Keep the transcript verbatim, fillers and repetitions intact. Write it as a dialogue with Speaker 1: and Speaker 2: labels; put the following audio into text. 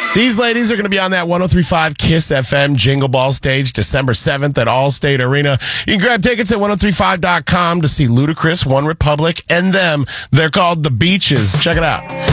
Speaker 1: These ladies are going to be on that one oh three point five KISS F M Jingle Ball stage December seventh at Allstate Arena. You can grab tickets at ten thirty-five dot com to see Ludacris, One Republic, and them. They're called The Beaches. Check it out.